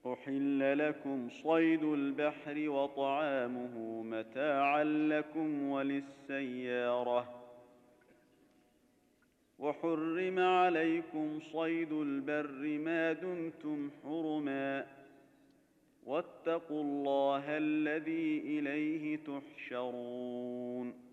أحل لكم صيد البحر وطعامه متاعا لكم وللسيارة وحرم عليكم صيد البر ما دمتم حرما واتقوا الله الذي إليه تحشرون